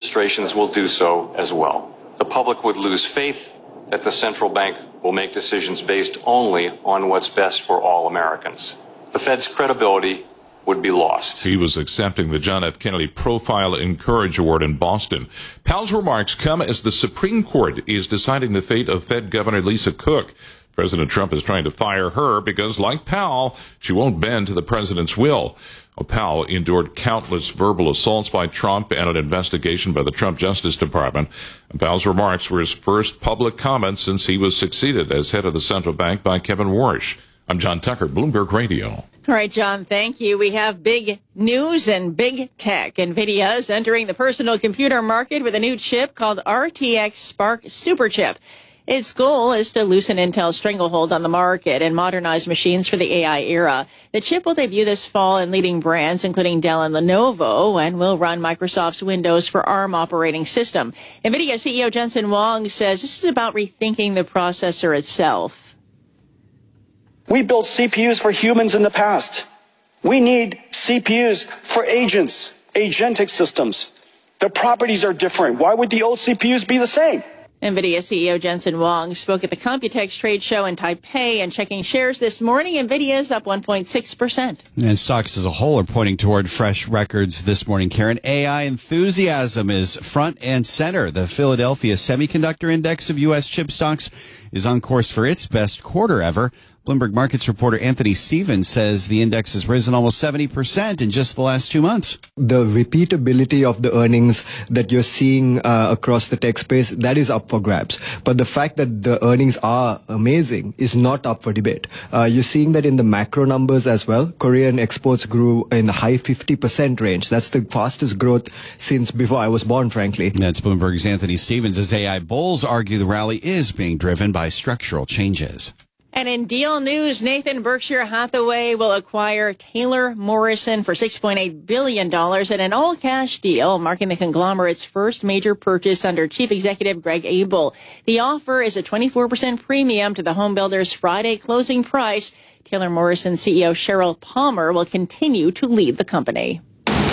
administrations will do so as well. The public would lose faith that the central bank will make decisions based only on what's best for all Americans. The Fed's credibility would be lost. He was accepting the John F. Kennedy Profile in Courage Award in Boston. Powell's remarks come as the Supreme Court is deciding the fate of Fed Governor Lisa Cook. President Trump is trying to fire her because, like Powell, she won't bend to the president's will. Powell endured countless verbal assaults by Trump and an investigation by the Trump Justice Department. Powell's remarks were his first public comments since he was succeeded as head of the central bank by Kevin Warsh. I'm John Tucker, Bloomberg Radio. All right, John, thank you. We have big news and big tech. NVIDIA is entering the personal computer market with a new chip called RTX Spark Superchip. Its goal is to loosen Intel's stranglehold on the market and modernize machines for the AI era. The chip will debut this fall in leading brands, including Dell and Lenovo, and will run Microsoft's Windows for ARM operating system. NVIDIA CEO Jensen Huang says this is about rethinking the processor itself. We built CPUs for humans in the past. We need CPUs for agents, agentic systems. The properties are different. Why would the old CPUs be the same? NVIDIA CEO Jensen Huang spoke at the Computex trade show in Taipei, and checking shares this morning, NVIDIA is up 1.6%. And stocks as a whole are pointing toward fresh records this morning. Karen, AI enthusiasm is front and center. The Philadelphia Semiconductor Index of U.S. chip stocks is on course for its best quarter ever. Bloomberg Markets reporter Anthony Stevens says the index has risen almost 70% in just the last 2 months. The repeatability of the earnings that you're seeing across the tech space, that is up for grabs. But the fact that the earnings are amazing is not up for debate. You're seeing that in the macro numbers as well. Korean exports grew in the high 50% range. That's the fastest growth since before I was born, frankly. That's Bloomberg's Anthony Stevens as AI bulls argue the rally is being driven by structural changes. And in deal news, Nathan, Berkshire Hathaway will acquire Taylor Morrison for $6.8 billion in an all-cash deal, marking the conglomerate's first major purchase under Chief Executive Greg Abel. The offer is a 24% premium to the home builder's Friday closing price. Taylor Morrison CEO Sheryl Palmer will continue to lead the company.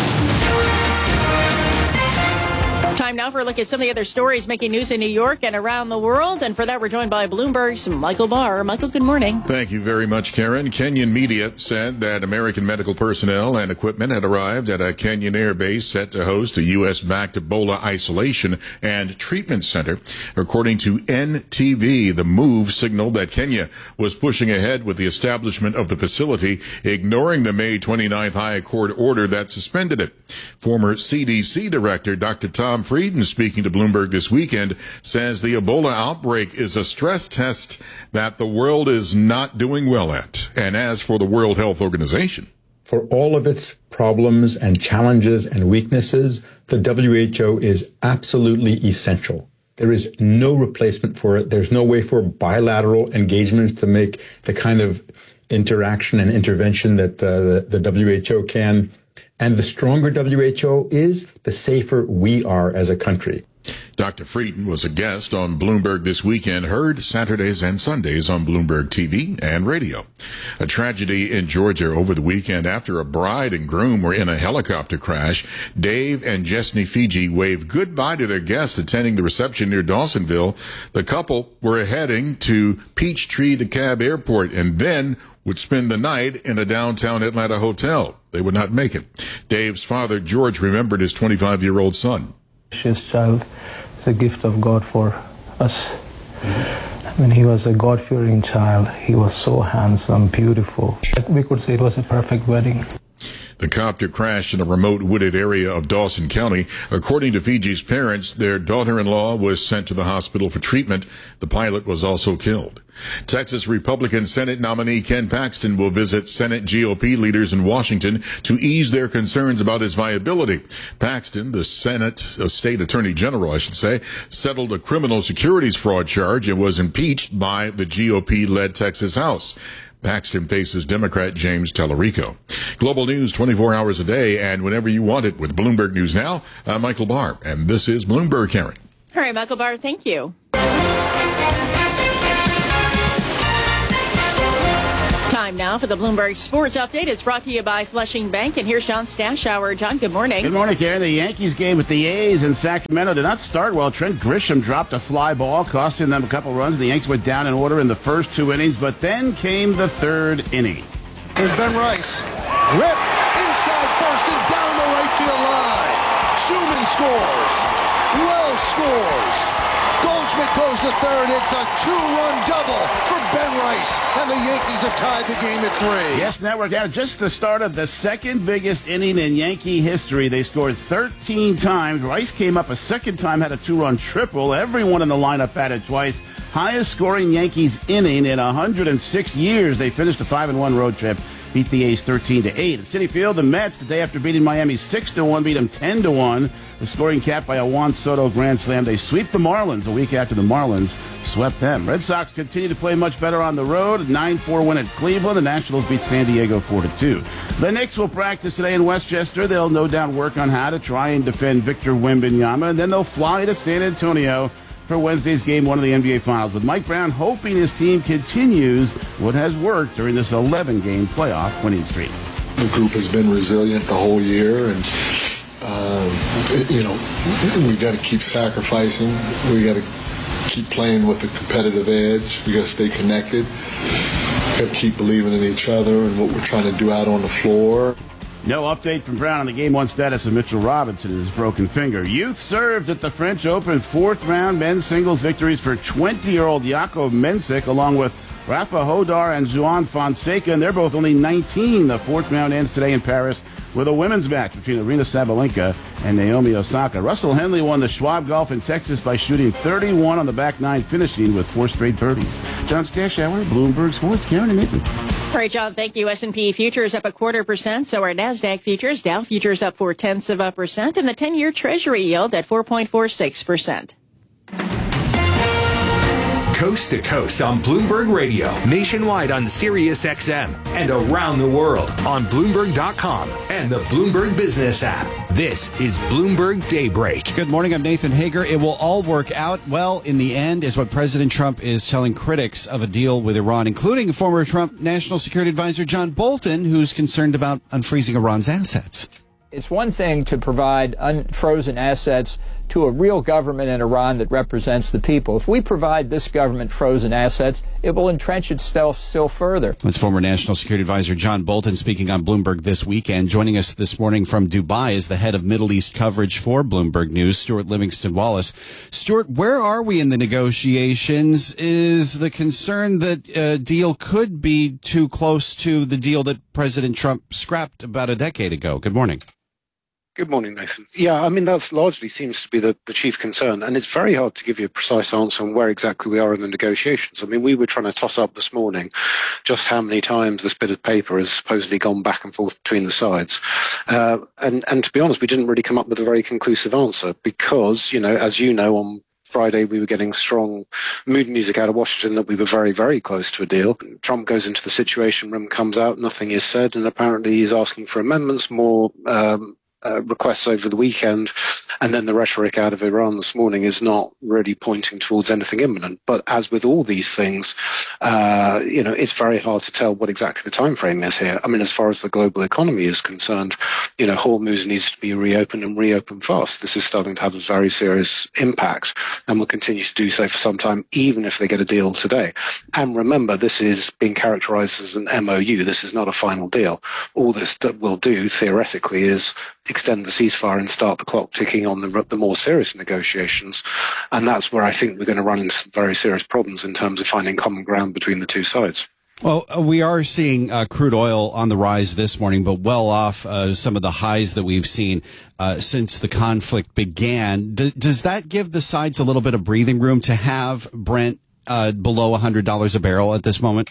Time now for a look at some of the other stories making news in New York and around the world. And for that, we're joined by Bloomberg's Michael Barr. Michael, good morning. Thank you very much, Karen. Kenyan media said that American medical personnel and equipment had arrived at a Kenyan air base set to host a U.S.-backed Ebola isolation and treatment center. According to NTV, the move signaled that Kenya was pushing ahead with the establishment of the facility, ignoring the May 29th High Court order that suspended it. Former CDC Director Dr. Tom Frieden, speaking to Bloomberg this weekend, says the Ebola outbreak is a stress test that the world is not doing well at. And as for the World Health Organization, for all of its problems and challenges and weaknesses, the WHO is absolutely essential. There is no replacement for it. There's no way for bilateral engagements to make the kind of interaction and intervention that the WHO can. And the stronger WHO is, the safer we are as a country. Dr. Frieden was a guest on Bloomberg this weekend, heard Saturdays and Sundays on Bloomberg TV and radio. A tragedy in Georgia over the weekend after a bride and groom were in a helicopter crash. Dave and Jesney Fiji waved goodbye to their guests attending the reception near Dawsonville. The couple were heading to Peachtree DeKalb Airport and then would spend the night in a downtown Atlanta hotel. They would not make it. Dave's father, George, remembered his 25-year-old son. His child is a gift of God for us. When he was a God-fearing child, he was so handsome, beautiful. We could say it was a perfect wedding. The copter crashed in a remote wooded area of Dawson County. According to Fiji's parents, their daughter-in-law was sent to the hospital for treatment. The pilot was also killed. Texas Republican Senate nominee Ken Paxton will visit Senate GOP leaders in Washington to ease their concerns about his viability. Paxton, the state attorney general, I should say, settled a criminal securities fraud charge and was impeached by the GOP-led Texas House. Paxton faces Democrat James Tallarico. Global news 24 hours a day and whenever you want it with Bloomberg News Now. I'm Michael Barr, and this is Bloomberg, Karen. All right, Michael Barr, thank you. Time Time now for the Bloomberg Sports Update. It's brought to you by Flushing Bank. And here's John Stashower. John, good morning. Good morning, Karen. The Yankees game with the A's in Sacramento did not start well. Trent Grisham dropped a fly ball, costing them a couple runs. The Yankees went down in order in the first 2 innings, but then came the 3rd inning. Here's Ben Rice. Rip inside first and down the right field line. Schumann scores. Wells scores. Goldschmidt goes to 3rd. It's a 2-run double for Ben Rice, and the Yankees have tied the game at 3. Yes, Network. Now, just the start of the 2nd biggest inning in Yankee history. They scored 13 times. Rice came up a 2nd time, had a 2-run triple. Everyone in the lineup batted twice. Highest scoring Yankees inning in 106 years. They finished a 5-1 road trip. Beat the A's 13-8. At Citi Field, the Mets, the day after beating Miami 6-1, beat them 10-1. The scoring capped by a Juan Soto grand slam. They sweep the Marlins a week after the Marlins swept them. Red Sox continue to play much better on the road. 9-4 win at Cleveland. The Nationals beat San Diego 4-2. The Knicks will practice today in Westchester. They'll no doubt work on how to try and defend Victor Wembanyama, and then they'll fly to San Antonio for Wednesday's Game 1 of the NBA Finals, with Mike Brown hoping his team continues what has worked during this 11-game playoff winning streak. The group has been resilient the whole year, and we got to keep sacrificing. We got to keep playing with a competitive edge. We got to stay connected. We got to keep believing in each other and what we're trying to do out on the floor. No update from Brown on the Game 1 status of Mitchell Robinson and his broken finger. Youth served at the French Open 4th-round men's singles victories for 20-year-old Jakub Mensik, along with Rafa Hodar and Juan Fonseca, and they're both only 19. The 4th round ends today in Paris with a women's match between Aryna Sabalenka and Naomi Osaka. Russell Henley won the Schwab Golf in Texas by shooting 31 on the back 9, finishing with 4 straight birdies. John Stashower, Bloomberg Sports. Karen and Nathan. All right, John, thank you. S&P futures up 0.25%. So are NASDAQ futures. Dow futures up 0.4%. And the 10-year Treasury yield at 4.46%. Coast to coast on Bloomberg Radio, nationwide on Sirius XM, and around the world on Bloomberg.com and the Bloomberg Business app. This is Bloomberg Daybreak. Good morning, I'm Nathan Hager. It will all work out well in the end, is what President Trump is telling critics of a deal with Iran, including former Trump National Security Advisor John Bolton, who's concerned about unfreezing Iran's assets. It's one thing to provide unfrozen assets to a real government in Iran that represents the people. If we provide this government frozen assets, it will entrench itself still further. That's former National Security Advisor John Bolton speaking on Bloomberg this weekend. Joining us this morning from Dubai is the head of Middle East coverage for Bloomberg News, Stuart Livingston Wallace. Stuart, where are we in the negotiations? Is the concern that a deal could be too close to the deal that President Trump scrapped about a decade ago? Good morning. Good morning, Nathan. Yeah, I mean, that's largely seems to be the chief concern, and it's very hard to give you a precise answer on where exactly we are in the negotiations. I mean, we were trying to toss up this morning just how many times this bit of paper has supposedly gone back and forth between the sides. And to be honest, we didn't really come up with a very conclusive answer because, as you know, on Friday, we were getting strong mood music out of Washington that we were very, very close to a deal. Trump goes into the Situation Room, comes out, nothing is said, and apparently he's asking for amendments, more requests over the weekend, and then the rhetoric out of Iran this morning is not really pointing towards anything imminent. But as with all these things, it's very hard to tell what exactly the time frame is here. I mean, as far as the global economy is concerned, Hormuz needs to be reopened and reopened fast. This is starting to have a very serious impact and will continue to do so for some time, even if they get a deal today. And remember, this is being characterized as an MOU. This is not a final deal. All this will do, theoretically, is extend the ceasefire and start the clock ticking on the more serious negotiations. And that's where I think we're going to run into some very serious problems in terms of finding common ground between the two sides. Well, we are seeing crude oil on the rise this morning, but well off some of the highs that we've seen since the conflict began. Does that give the sides a little bit of breathing room to have Brent below $100 a barrel at this moment?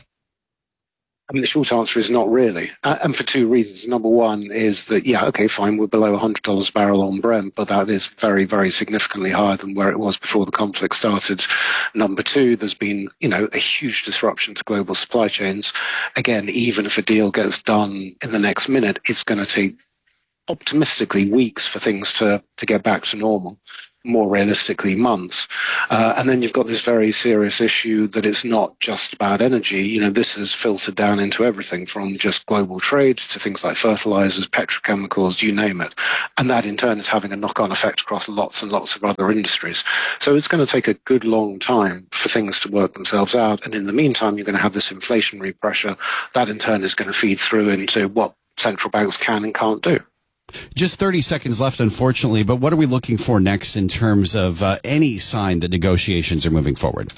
I mean, the short answer is not really, and for two reasons. Number one is that, fine, we're below $100 a barrel on Brent, but that is very, very significantly higher than where it was before the conflict started. Number two, there's been, a huge disruption to global supply chains. Again, even if a deal gets done in the next minute, it's going to take, optimistically, weeks for things to get back to normal. more realistically months. And then you've got this very serious issue that it's not just about energy. You know, this has filtered down into everything from just global trade to things like fertilizers, petrochemicals, you name it. And that in turn is having a knock-on effect across lots and lots of other industries. So it's going to take a good long time for things to work themselves out. And in the meantime, you're going to have this inflationary pressure that in turn is going to feed through into what central banks can and can't do. Just 30 seconds left, unfortunately, but what are we looking for next in terms of any sign that negotiations are moving forward?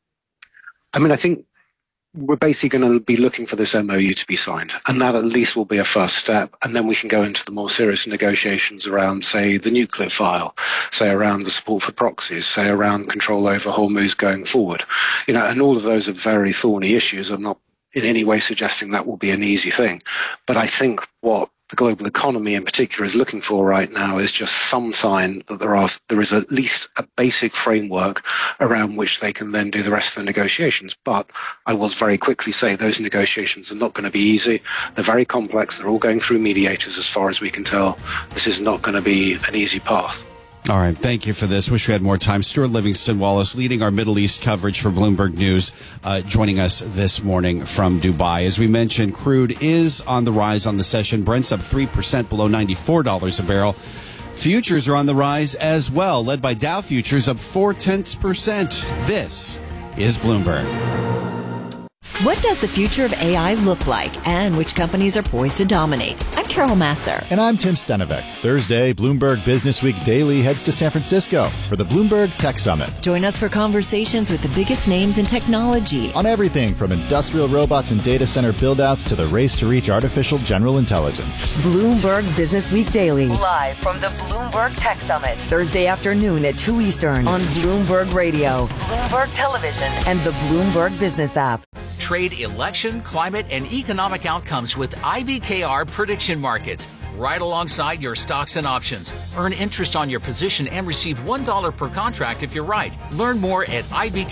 I mean, I think we're basically going to be looking for this MOU to be signed, and that at least will be a first step, and then we can go into the more serious negotiations around, say, the nuclear file, say around the support for proxies, say around control over Hormuz going forward. You know, and all of those are very thorny issues. I'm not in any way suggesting that will be an easy thing, but I think what the global economy in particular is looking for right now is just some sign that there is at least a basic framework around which they can then do the rest of the negotiations. But I will very quickly say those negotiations are not going to be easy. They're very complex. They're all going through mediators as far as we can tell. This is not going to be an easy path. All right. Thank you for this. Wish we had more time. Stuart Livingston Wallace, leading our Middle East coverage for Bloomberg News, joining us this morning from Dubai. As we mentioned, crude is on the rise on the session. Brent's up 3% below $94 a barrel. Futures are on the rise as well, led by Dow Futures up 0.4%. This is Bloomberg. What does the future of AI look like, and which companies are poised to dominate? I'm Carol Masser. And I'm Tim Stenevec. Thursday, Bloomberg Business Week Daily heads to San Francisco for the Bloomberg Tech Summit. Join us for conversations with the biggest names in technology. On everything from industrial robots and data center buildouts to the race to reach artificial general intelligence. Bloomberg Business Week Daily. Live from the Bloomberg Tech Summit. Thursday afternoon at 2 Eastern on Bloomberg Radio, Bloomberg Television, and the Bloomberg Business app. Trade election, climate, and economic outcomes with IBKR prediction markets. Right alongside your stocks and options. Earn interest on your position and receive $1 per contract if you're right. Learn more at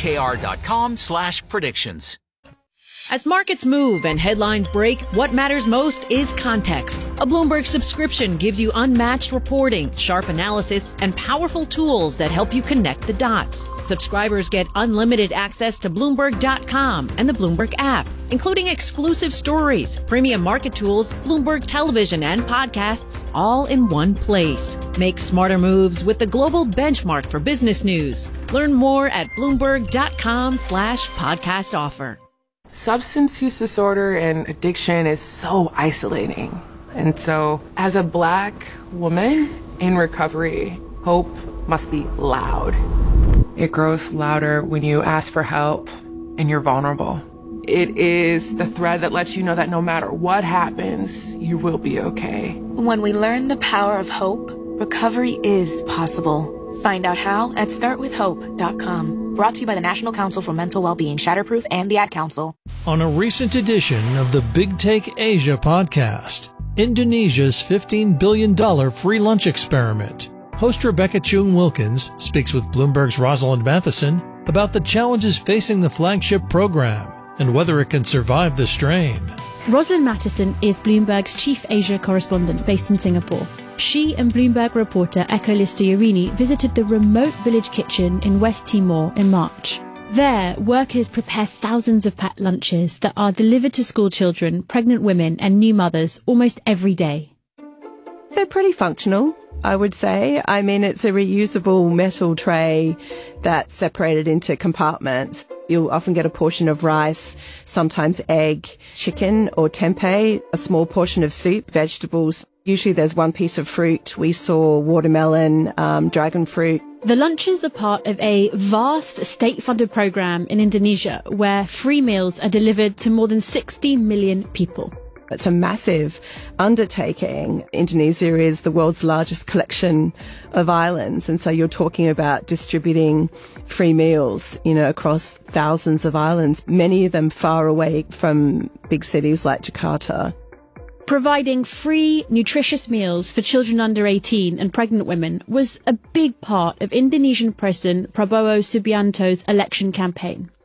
ibkr.com/predictions. As markets move and headlines break, what matters most is context. A Bloomberg subscription gives you unmatched reporting, sharp analysis, and powerful tools that help you connect the dots. Subscribers get unlimited access to Bloomberg.com and the Bloomberg app, including exclusive stories, premium market tools, Bloomberg television, and podcasts, all in one place. Make smarter moves with the global benchmark for business news. Learn more at Bloomberg.com/podcast offer. Substance use disorder and addiction is so isolating. And so, as a Black woman in recovery, hope must be loud. It grows louder when you ask for help and you're vulnerable. It is the thread that lets you know that no matter what happens, you will be okay. When we learn the power of hope, recovery is possible. Find out how at startwithhope.com. Brought to you by the National Council for Mental Wellbeing, Shatterproof, and the Ad Council. On a recent edition of the Big Take Asia podcast, Indonesia's $15 billion free lunch experiment. Host Rebecca Chung Wilkins speaks with Bloomberg's Rosalind Matheson about the challenges facing the flagship program and whether it can survive the strain. Rosalind Matheson is Bloomberg's chief Asia correspondent based in Singapore. She and Bloomberg reporter Eko Listorini visited the remote village kitchen in West Timor in March. There, workers prepare thousands of packed lunches that are delivered to school children, pregnant women and new mothers almost every day. They're pretty functional, I would say. I mean, it's a reusable metal tray that's separated into compartments. You'll often get a portion of rice, sometimes egg, chicken or tempeh, a small portion of soup, vegetables. Usually there's one piece of fruit. We saw watermelon, dragon fruit. The lunches are part of a vast state-funded program in Indonesia where free meals are delivered to more than 60 million people. It's a massive undertaking. Indonesia is the world's largest collection of islands. And so you're talking about distributing free meals, across thousands of islands, many of them far away from big cities like Jakarta. Providing free, nutritious meals for children under 18 and pregnant women was a big part of Indonesian President Prabowo Subianto's election campaign.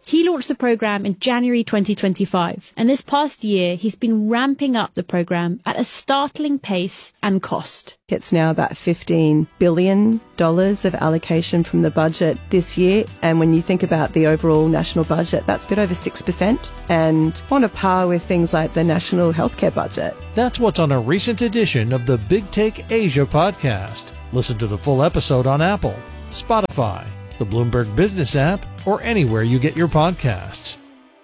He launched the program in January 2025, and this past year he's been ramping up the program at a startling pace and cost. It's now about $15 billion of allocation from the budget this year, and when you think about the overall national budget, that's a bit over 6%, and on a par with things like the national healthcare budget. That's what's on a recent edition of the Big Take Asia podcast. Listen to the full episode on Apple, Spotify, the Bloomberg Business app, or anywhere you get your podcasts.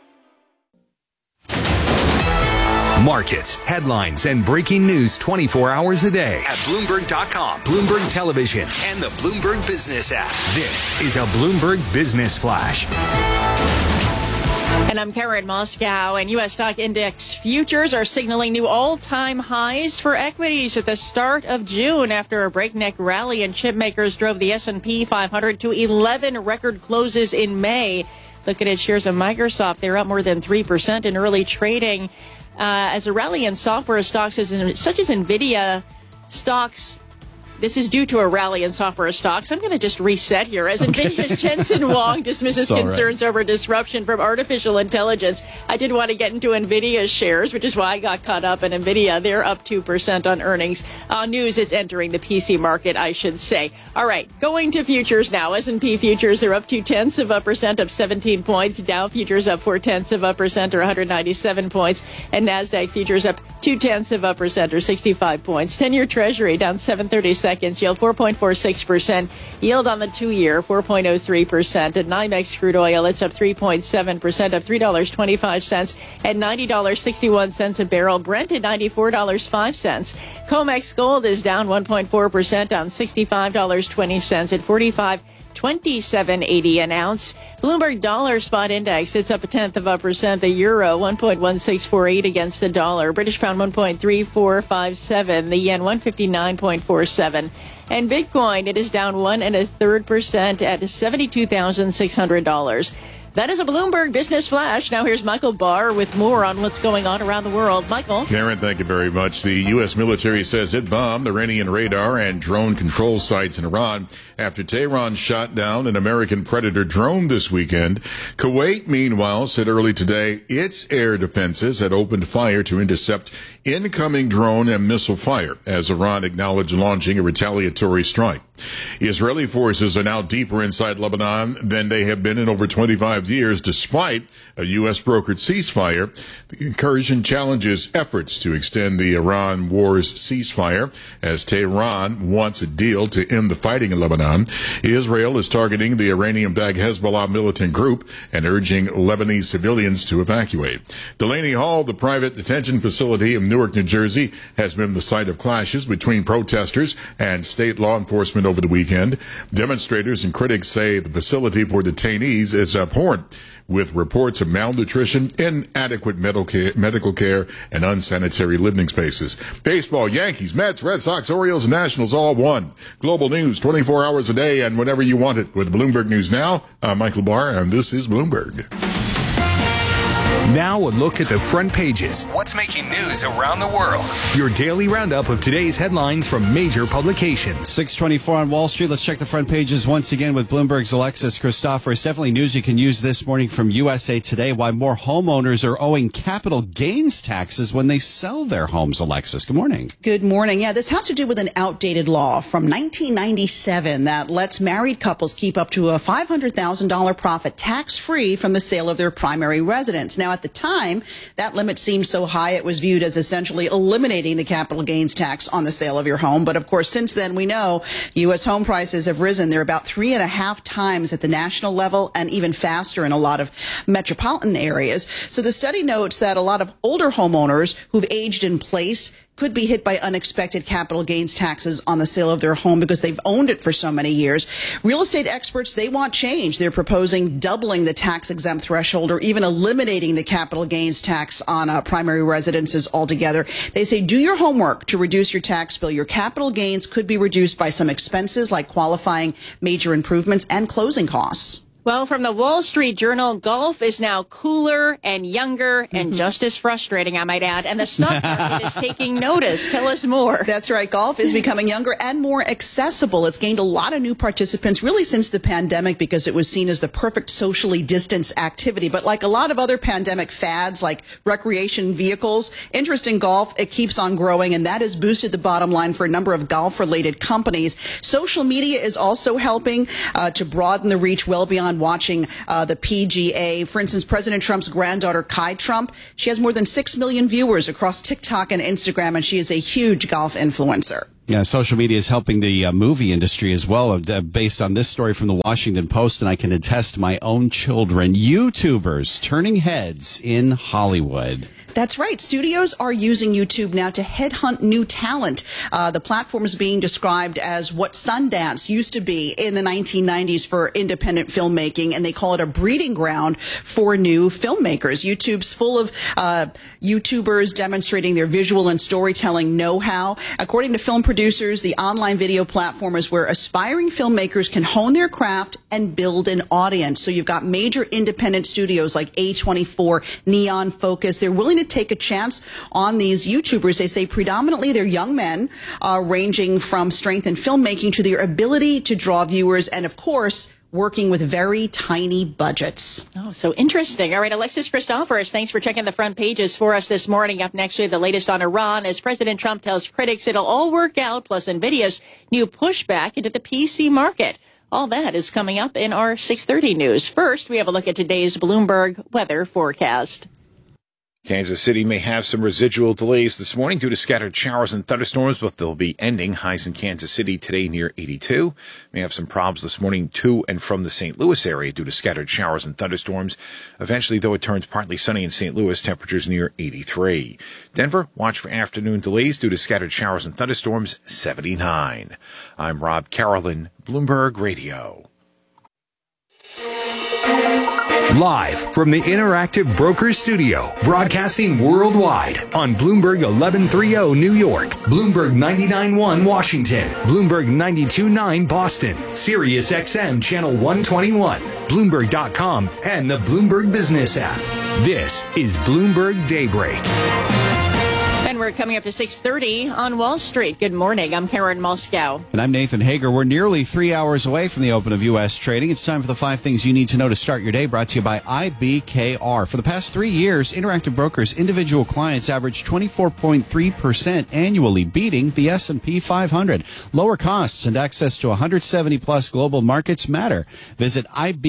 Markets, headlines, and breaking news 24 hours a day at Bloomberg.com, Bloomberg Television, and the Bloomberg Business app. This is a Bloomberg Business Flash. And I'm Karen Moscow, and U.S. stock index futures are signaling new all-time highs for equities at the start of June after a breakneck rally, and chip makers drove the S&P 500 to 11 record closes in May. Looking at shares of Microsoft, they're up more than 3% in early trading. As a rally in software stocks such as NVIDIA stocks, this is due to a rally in software stocks. I'm going to just reset here. As NVIDIA's Jensen Huang dismisses concerns over disruption from artificial intelligence, I did want to get into NVIDIA's shares, which is why I got caught up in NVIDIA. They're up 2% on earnings. News, it's entering the PC market, I should say. All right, going to futures now. S&P futures, they're up 0.2%, up 17 points. Dow futures up 0.4%, or 197 points. And NASDAQ futures up 0.2%, or 65 points. 10-year Treasury down 7.30 yield 4.46%. Yield on the 2-year 4.03%. At NYMEX crude oil, it's up 3.7%, up $3.25 at $90.61 a barrel. Brent at $94.05. COMEX gold is down 1.4%, down $65.20 at $45.27.80 an ounce. Bloomberg Dollar Spot Index, it's up 0.1%. The euro 1.1648 against the dollar. British pound 1.3457. The yen 159.47. And Bitcoin, it is down 1.33% at $72,600. That is a Bloomberg Business Flash. Now here's Michael Barr with more on what's going on around the world. Michael. Karen, thank you very much. The U.S. military says it bombed Iranian radar and drone control sites in Iran after Tehran shot down an American Predator drone this weekend. Kuwait, meanwhile, said early today its air defenses had opened fire to intercept incoming drone and missile fire as Iran acknowledged launching a retaliatory strike. Israeli forces are now deeper inside Lebanon than they have been in over 25 years, despite a U.S. brokered ceasefire. The incursion challenges efforts to extend the Iran war's ceasefire as Tehran wants a deal to end the fighting in Lebanon. Israel is targeting the Iranian-backed Hezbollah militant group and urging Lebanese civilians to evacuate. Delaney Hall, the private detention facility in Newark, New Jersey, has been the site of clashes between protesters and state law enforcement over the weekend. Demonstrators and critics say the facility for detainees is abhorrent, with reports of malnutrition, inadequate medical care, and unsanitary living spaces. Baseball, Yankees, Mets, Red Sox, Orioles, and Nationals all won. Global news 24 hours a day and whenever you want it with Bloomberg News Now. I'm Michael Barr, and this is Bloomberg. Now a look at the front pages. What's making news around the world? Your daily roundup of today's headlines from major publications. 6:24 on Wall Street. Let's check the front pages once again with Bloomberg's Alexis Christopher. It's definitely news you can use this morning from USA Today. Why more homeowners are owing capital gains taxes when they sell their homes. Alexis, good morning. Good morning. Yeah, this has to do with an outdated law from 1997 that lets married couples keep up to a $500,000 profit tax-free from the sale of their primary residence. Now, at the time, that limit seemed so high it was viewed as essentially eliminating the capital gains tax on the sale of your home. But of course, since then, we know U.S. home prices have risen. They're about 3.5 times at the national level and even faster in a lot of metropolitan areas. So the study notes that a lot of older homeowners who've aged in place could be hit by unexpected capital gains taxes on the sale of their home because they've owned it for so many years. Real estate experts, they want change. They're proposing doubling the tax-exempt threshold or even eliminating the capital gains tax on primary residences altogether. They say do your homework to reduce your tax bill. Your capital gains could be reduced by some expenses like qualifying major improvements and closing costs. Well, from the Wall Street Journal, golf is now cooler and younger and just as frustrating, I might add. And the stock market is taking notice. Tell us more. That's right. Golf is becoming younger and more accessible. It's gained a lot of new participants really since the pandemic because it was seen as the perfect socially distanced activity. But like a lot of other pandemic fads like recreation vehicles, interest in golf, it keeps on growing, and that has boosted the bottom line for a number of golf-related companies. Social media is also helping to broaden the reach well beyond watching the PGA. For instance, President Trump's granddaughter, Kai Trump, she has more than 6 million viewers across TikTok and Instagram, and she is a huge golf influencer. Yeah, social media is helping the movie industry as well, based on this story from the Washington Post, and I can attest my own children. YouTubers turning heads in Hollywood. That's right. Studios are using YouTube now to headhunt new talent. The platform is being described as what Sundance used to be in the 1990s for independent filmmaking, and they call it a breeding ground for new filmmakers. YouTube's full of YouTubers demonstrating their visual and storytelling know-how. According to film producers, the online video platform is where aspiring filmmakers can hone their craft and build an audience. So you've got major independent studios like A24, Neon Focus. They're willing to take a chance on these YouTubers. They say predominantly they're young men, ranging from strength in filmmaking to their ability to draw viewers and, of course, working with very tiny budgets. Oh, so interesting. All right, Alexis Christoforous, thanks for checking the front pages for us this morning. Up next, we have the latest on Iran as President Trump tells critics it'll all work out, plus NVIDIA's new pushback into the PC market. All that is coming up in our 6:30 news. First, we have a look at today's Bloomberg weather forecast. Kansas City may have some residual delays this morning due to scattered showers and thunderstorms, but they'll be ending. Highs in Kansas City today near 82. May have some problems this morning to and from the St. Louis area due to scattered showers and thunderstorms. Eventually, though, it turns partly sunny in St. Louis, temperatures near 83. Denver, watch for afternoon delays due to scattered showers and thunderstorms, 79. I'm Rob Carolyn, Bloomberg Radio. Live from the Interactive Brokers Studio, broadcasting worldwide on Bloomberg 1130 New York, Bloomberg 99.1 Washington, Bloomberg 92.9 Boston, Sirius XM Channel 121, Bloomberg.com, and the Bloomberg Business app. This is Bloomberg Daybreak. And we're coming up to 6:30 on Wall Street. Good morning. I'm Karen Moscow. And I'm Nathan Hager. We're nearly 3 hours away from the open of U.S. trading. It's time for the 5 things you need to know to start your day, brought to you by IBKR. For the past 3 years, Interactive Brokers individual clients averaged 24.3% annually, beating the S&P 500. Lower costs and access to 170-plus global markets matter. Visit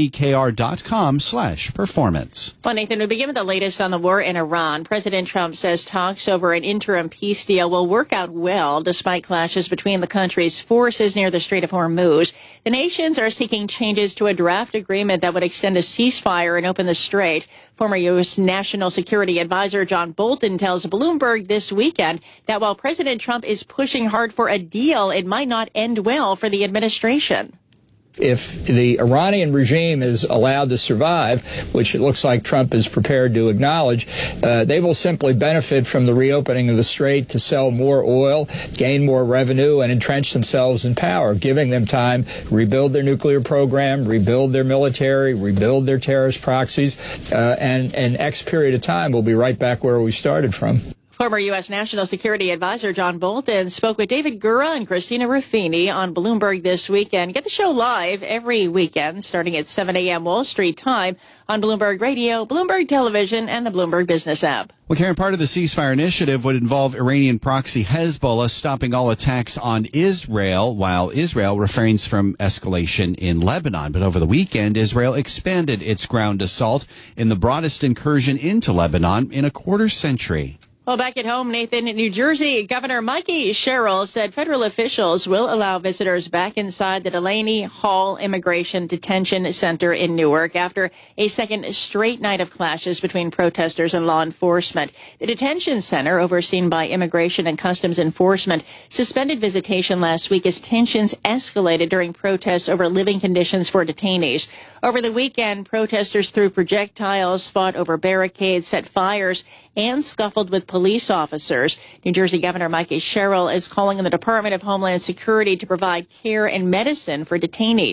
IBKR.com/performance. Well, Nathan, we begin with the latest on the war in Iran. President Trump says talks over an interim peace deal will work out well despite clashes between the country's forces near the Strait of Hormuz. The nations are seeking changes to a draft agreement that would extend a ceasefire and open the strait. Former U.S. National Security Advisor John Bolton tells Bloomberg this weekend that while President Trump is pushing hard for a deal, it might not end well for the administration. If the Iranian regime is allowed to survive, which it looks like Trump is prepared to acknowledge, they will simply benefit from the reopening of the strait to sell more oil, gain more revenue, and entrench themselves in power, giving them time to rebuild their nuclear program, rebuild their military, rebuild their terrorist proxies, and X period of time we'll be right back where we started from. Former U.S. National Security Advisor John Bolton spoke with David Gura and Christina Ruffini on Bloomberg this weekend. Get the show live every weekend starting at 7 a.m. Wall Street time on Bloomberg Radio, Bloomberg Television, and the Bloomberg Business app. Well, Karen, part of the ceasefire initiative would involve Iranian proxy Hezbollah stopping all attacks on Israel, while Israel refrains from escalation in Lebanon. But over the weekend, Israel expanded its ground assault in the broadest incursion into Lebanon in a quarter century. Well, back at home, Nathan, in New Jersey, Governor Mikey Sherrill said federal officials will allow visitors back inside the Delaney Hall Immigration Detention Center in Newark after a second straight night of clashes between protesters and law enforcement. The detention center, overseen by Immigration and Customs Enforcement, suspended visitation last week as tensions escalated during protests over living conditions for detainees. Over the weekend, protesters threw projectiles, fought over barricades, set fires, and scuffled with police officers. New Jersey Governor Mikey Sherrill is calling on the Department of Homeland Security to provide care and medicine for detainees.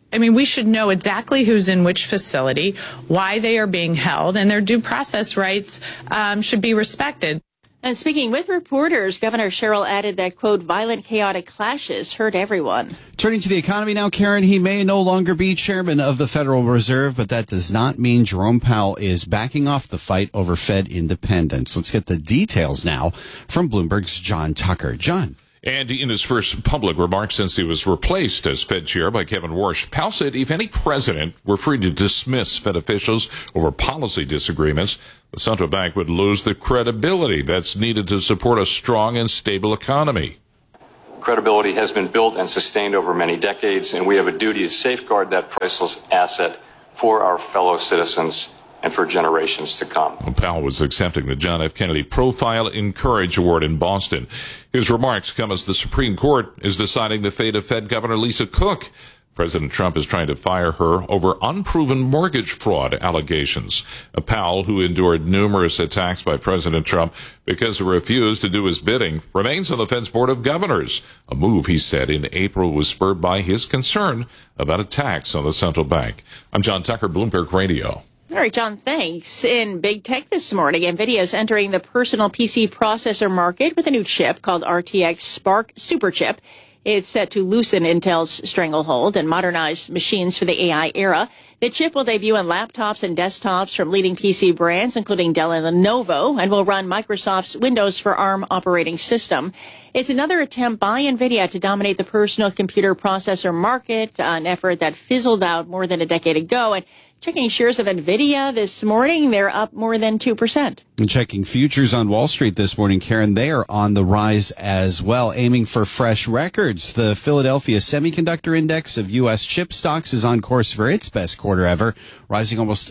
I mean, we should know exactly who's in which facility, why they are being held, and their due process rights should be respected. And speaking with reporters, Governor Sherrill added that, quote, violent, chaotic clashes hurt everyone. Turning to the economy now, Karen, he may no longer be chairman of the Federal Reserve, but that does not mean Jerome Powell is backing off the fight over Fed independence. Let's get the details now from Bloomberg's John Tucker. John. And in his first public remarks since he was replaced as Fed chair by Kevin Warsh, Powell said if any president were free to dismiss Fed officials over policy disagreements, the central bank would lose the credibility that's needed to support a strong and stable economy. Credibility has been built and sustained over many decades, and we have a duty to safeguard that priceless asset for our fellow citizens and for generations to come. Powell was accepting the John F. Kennedy Profile in Courage Award in Boston. His remarks come as the Supreme Court is deciding the fate of Fed Governor Lisa Cook. President Trump is trying to fire her over unproven mortgage fraud allegations. Powell, who endured numerous attacks by President Trump because he refused to do his bidding, remains on the Fed's Board of Governors. A move, he said, in April was spurred by his concern about attacks on the central bank. I'm John Tucker, Bloomberg Radio. All right, John, thanks. In big tech this morning, NVIDIA is entering the personal PC processor market with a new chip called RTX Spark Superchip. It's set to loosen Intel's stranglehold and modernize machines for the AI era. The chip will debut on laptops and desktops from leading PC brands, including Dell and Lenovo, and will run Microsoft's Windows for ARM operating system. It's another attempt by NVIDIA to dominate the personal computer processor market, an effort that fizzled out more than a decade ago. And checking shares of NVIDIA this morning, they're up more than 2%. And checking futures on Wall Street this morning, Karen, they are on the rise as well, aiming for fresh records. The Philadelphia Semiconductor Index of U.S. chip stocks is on course for its best quarter ever, rising almost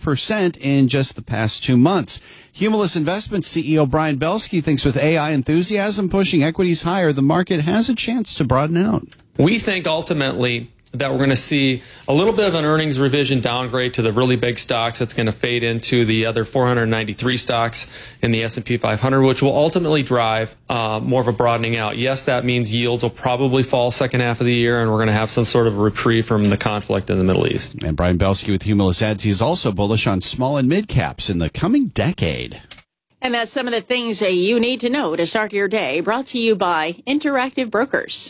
70% in just the past 2 months. Humulus Investments CEO Brian Belsky thinks with AI enthusiasm pushing equities higher, the market has a chance to broaden out. We think ultimately that we're going to see a little bit of an earnings revision downgrade to the really big stocks. That's going to fade into the other 493 stocks in the S&P 500, which will ultimately drive more of a broadening out. Yes, that means yields will probably fall second half of the year, and we're going to have some sort of a reprieve from the conflict in the Middle East. And Brian Belsky with Humulus adds he's also bullish on small and mid caps in the coming decade. And that's some of the things you need to know to start your day, brought to you by Interactive Brokers.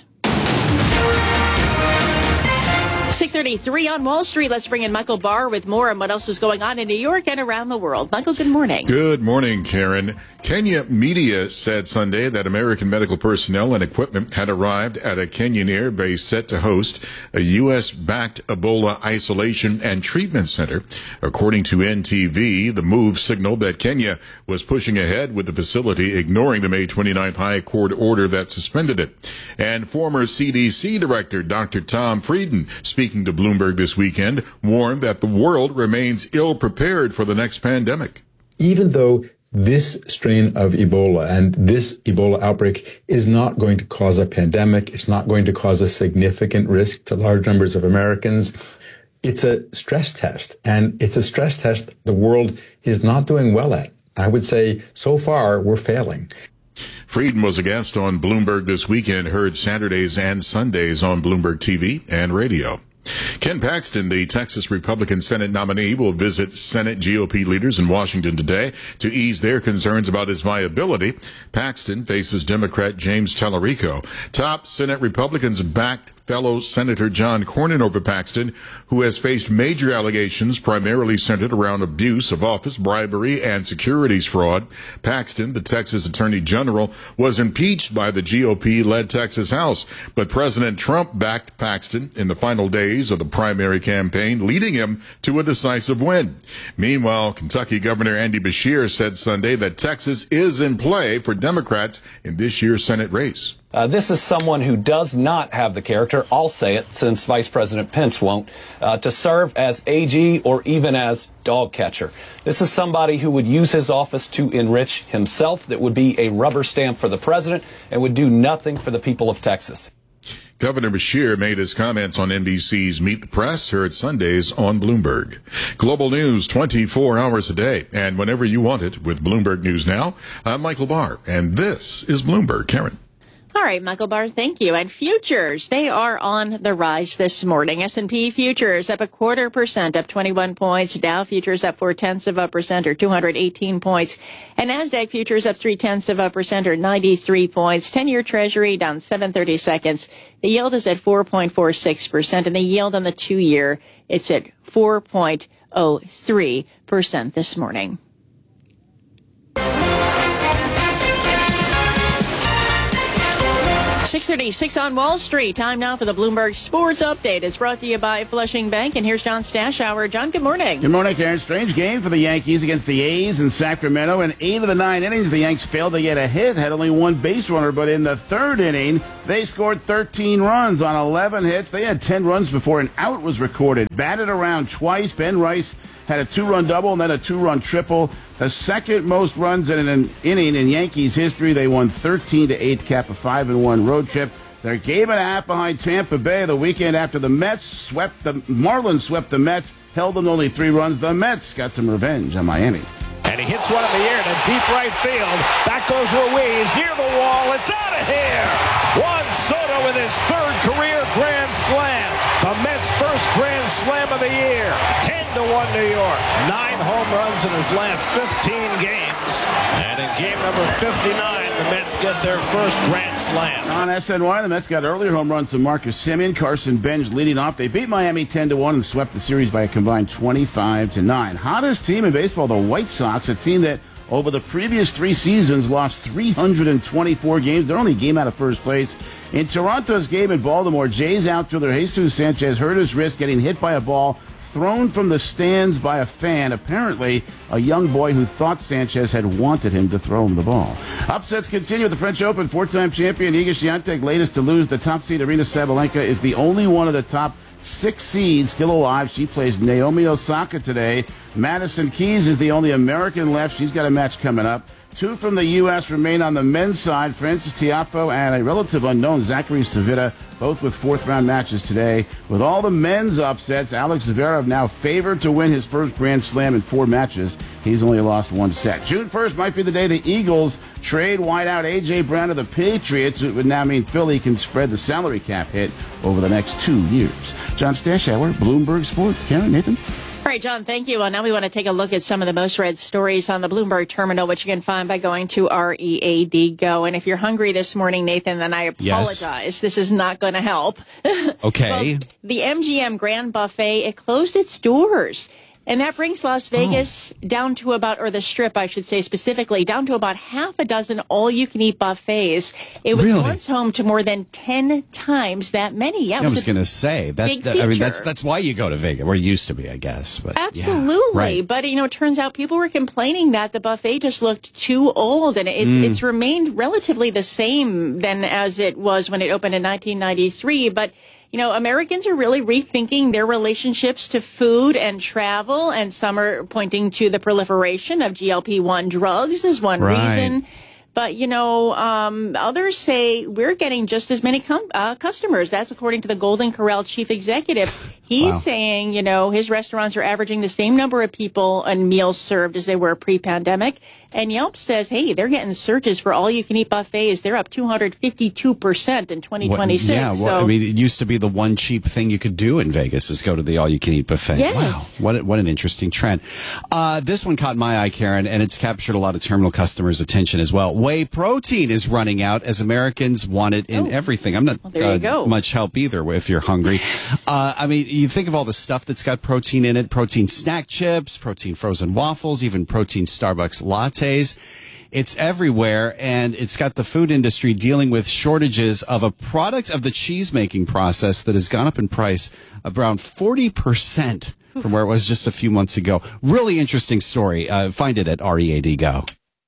6:33 on Wall Street. Let's bring in Michael Barr with more on what else is going on in New York and around the world. Michael, good morning. Good morning, Karen. Kenya media said Sunday that American medical personnel and equipment had arrived at a Kenyan air base set to host a U.S.-backed Ebola isolation and treatment center. According to NTV, the move signaled that Kenya was pushing ahead with the facility, ignoring the May 29th High Court order that suspended it. And former CDC Director Dr. Tom Frieden, speaking to Bloomberg this weekend, warned that the world remains ill-prepared for the next pandemic. Even though this strain of Ebola and this Ebola outbreak is not going to cause a pandemic, it's not going to cause a significant risk to large numbers of Americans, it's a stress test. And it's a stress test the world is not doing well at. I would say so far we're failing. Frieden was a guest on Bloomberg this weekend, heard Saturdays and Sundays on Bloomberg TV and radio. Ken Paxton, the Texas Republican Senate nominee, will visit Senate GOP leaders in Washington today to ease their concerns about his viability. Paxton faces Democrat James Tallarico. Top Senate Republicans backed fellow Senator John Cornyn over Paxton, who has faced major allegations primarily centered around abuse of office, bribery, and securities fraud. Paxton, the Texas Attorney General, was impeached by the GOP-led Texas House, but President Trump backed Paxton in the final days of the primary campaign, leading him to a decisive win. Meanwhile, Kentucky Governor Andy Beshear said Sunday that Texas is in play for Democrats in this year's Senate race. This is someone who does not have the character, I'll say it since Vice President Pence won't, to serve as AG or even as dog catcher. This is somebody who would use his office to enrich himself, that would be a rubber stamp for the president, and would do nothing for the people of Texas. Governor Beshear made his comments on NBC's Meet the Press, heard Sundays on Bloomberg. Global news 24 hours a day, and whenever you want it with Bloomberg News Now. I'm Michael Barr, and this is Bloomberg. Karen. All right, Michael Barr, thank you. And futures, they are on the rise this morning. S&P futures up 0.25%, up 21 points. Dow futures up 0.4%, or 218 points. And NASDAQ futures up 0.3%, or 93 points. 10-year Treasury down 7/32. The yield is at 4.46%, and the yield on the 2-year, it's at 4.03% this morning. .36 on Wall Street. Time now for the Bloomberg Sports Update. It's brought to you by Flushing Bank. And here's John Stashower. John, good morning. Good morning, Karen. Strange game for the Yankees against the A's in Sacramento. In 8 of the 9 innings, the Yanks failed to get a hit, had only one base runner. But in the 3rd inning, they scored 13 runs on 11 hits. They had 10 runs before an out was recorded. Batted around twice. Ben Rice had a 2-run double and then a 2-run triple. The second most runs in an inning in Yankees history. They won 13-8, cap a 5-1 road trip. They're game and a half behind Tampa Bay the weekend after the Marlins swept the Mets, held them to only 3 runs. The Mets got some revenge on Miami. And he hits one in the air to deep right field. Back goes Ruiz near the wall. It's out of here. Juan Soto with his 3rd career grand slam. The Mets' first grand slam of the year. 10-1 New York. 9 home runs in his last 15 games. And in game number 59, the Mets get their first grand slam. On SNY, the Mets got earlier home runs to Marcus Semien, Carson Bench leading off. They beat Miami 10-1 and swept the series by a combined 25-9. Hottest team in baseball, the White Sox, a team that over the previous 3 seasons lost 324 games. They're only a game out of first place. In Toronto's game in Baltimore, Jays outfielder Jesus Sanchez hurt his wrist getting hit by a ball thrown from the stands by a fan, apparently a young boy who thought Sanchez had wanted him to throw him the ball. Upsets continue at the French Open. 4-time champion Iga Swiatek, latest to lose. The top seed Aryna Sabalenka is the only one of the top 6 seeds still alive. She plays Naomi Osaka today. Madison Keys is the only American left. She's got a match coming up. 2 from the U.S. remain on the men's side. Francis Tiafoe and a relative unknown, Zachary Savita, both with 4th-round matches today. With all the men's upsets, Alex Zverev now favored to win his first Grand Slam in 4 matches. He's only lost 1 set. June 1st might be the day the Eagles trade wideout A.J. Brown to the Patriots. It would now mean Philly can spread the salary cap hit over the next 2 years. John Stashower, Bloomberg Sports. Karen, Nathan? All right, John, thank you. Well, now we want to take a look at some of the most read stories on the Bloomberg terminal, which you can find by going to READ Go. And if you're hungry this morning, Nathan, then I apologize. Yes. This is not going to help. Okay. Well, the MGM Grand Buffet, it closed its doors. And that brings Las Vegas down to about, or the Strip, I should say specifically, down to about half a dozen all-you-can-eat buffets. It was once home to more than 10 times that many. Yeah, I was going to say that. I mean, that's why you go to Vegas. Or used to be, I guess. But absolutely. Yeah, right. But it turns out people were complaining that the buffet just looked too old, and it's remained relatively the same than as it was when it opened in 1993. But Americans are really rethinking their relationships to food and travel, and some are pointing to the proliferation of GLP-1 drugs as one reason. But, others say we're getting just as many customers. That's according to the Golden Corral chief executive. He's saying, his restaurants are averaging the same number of people and meals served as they were pre-pandemic. And Yelp says, hey, they're getting searches for all-you-can-eat buffets. They're up 252% in 2026. I mean, it used to be the one cheap thing you could do in Vegas is go to the all-you-can-eat buffet. Yes. Wow, what an interesting trend. This one caught my eye, Karen, and it's captured a lot of terminal customers' attention as well. Whey protein is running out as Americans want it in everything. I'm not much help either if you're hungry. I mean, you think of all the stuff that's got protein in it, protein snack chips, protein frozen waffles, even protein Starbucks lattes. It's everywhere, and it's got the food industry dealing with shortages of a product of the cheese-making process that has gone up in price around 40% from where it was just a few months ago. Really interesting story. Find it at READ Go.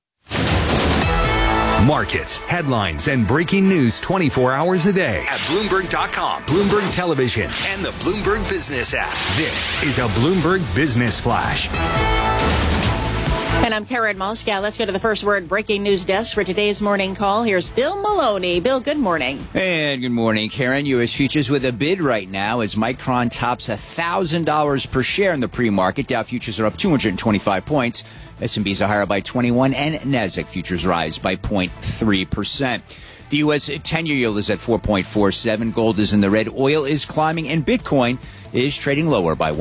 Markets, headlines, and breaking news 24 hours a day at Bloomberg.com, Bloomberg Television, and the Bloomberg Business app. This is a Bloomberg Business Flash. And I'm Karen Moskow. Let's go to the First Word breaking news desk for today's morning call. Here's Bill Maloney. Bill, good morning. And good morning, Karen. U.S. futures with a bid right now as Micron tops $1,000 per share in the pre-market. Dow futures are up 225 points. S&Ps are higher by 21, and Nasdaq futures rise by 0.3%. The U.S. 10-year yield is at 4.47. Gold is in the red. Oil is climbing, and Bitcoin is trading lower by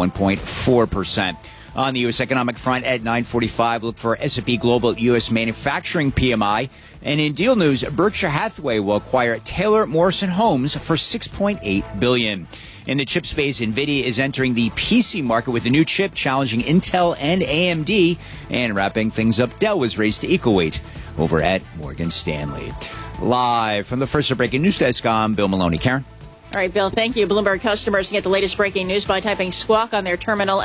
1.4%. On the U.S. economic front at 9:45, look for S&P Global U.S. Manufacturing PMI. And in deal news, Berkshire Hathaway will acquire Taylor Morrison Homes for $6.8 billion. In the chip space, NVIDIA is entering the PC market with a new chip challenging Intel and AMD. And wrapping things up, Dell was raised to equal weight over at Morgan Stanley. Live from the First Breaking News Desk, I'm Bill Maloney. Karen? All right, Bill, thank you. Bloomberg customers can get the latest breaking news by typing Squawk on their terminal,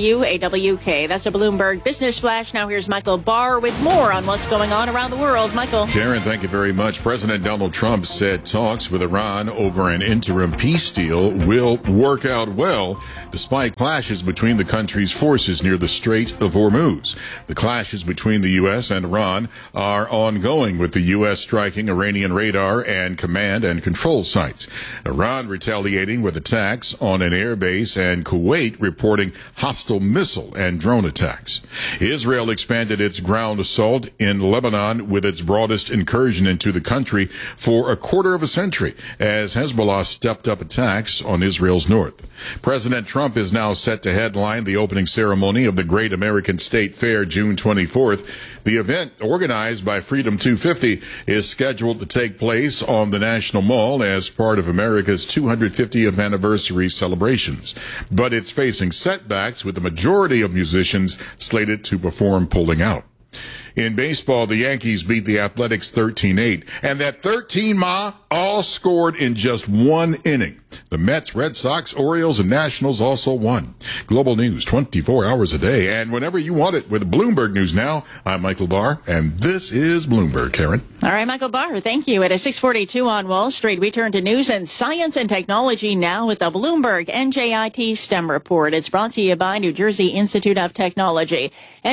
SQUAWK. That's a Bloomberg Business Flash. Now here's Michael Barr with more on what's going on around the world. Michael. Karen, thank you very much. President Donald Trump said talks with Iran over an interim peace deal will work out well, despite clashes between the country's forces near the Strait of Hormuz. The clashes between the U.S. and Iran are ongoing, with the U.S. striking Iranian radar and command and control sites. Iran retaliating with attacks on an airbase, and Kuwait reporting hostile missile and drone attacks. Israel expanded its ground assault in Lebanon with its broadest incursion into the country for a quarter of a century, as Hezbollah stepped up attacks on Israel's north. President Trump is now set to headline the opening ceremony of the Great American State Fair June 24th. The event, organized by Freedom 250, is scheduled to take place on the National Mall as part of America's 250th anniversary celebrations. But it's facing setbacks, with the majority of musicians slated to perform pulling out. In baseball, the Yankees beat the Athletics 13-8, and that 13-ma all scored in just one inning. The Mets, Red Sox, Orioles, and Nationals also won. Global news 24 hours a day, and whenever you want it with Bloomberg News Now. I'm Michael Barr, and this is Bloomberg. Karen. All right, Michael Barr, thank you. At a 6:42 on Wall Street, we turn to news and science and technology now with the Bloomberg NJIT STEM report. It's brought to you by New Jersey Institute of Technology.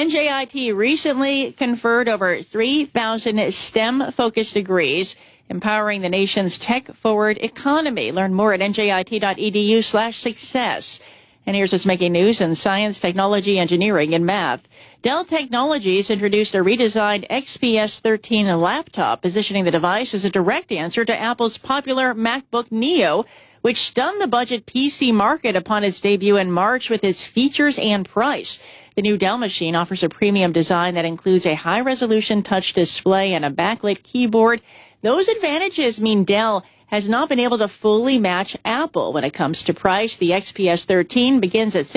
NJIT recently conferred over 3,000 STEM-focused degrees, empowering the nation's tech-forward economy. Learn more at njit.edu/success. And here's what's making news in science, technology, engineering, and math. Dell Technologies introduced a redesigned XPS 13 laptop, positioning the device as a direct answer to Apple's popular MacBook Neo, which stunned the budget PC market upon its debut in March with its features and price. The new Dell machine offers a premium design that includes a high-resolution touch display and a backlit keyboard. Those advantages mean Dell has not been able to fully match Apple when it comes to price. The XPS 13 begins at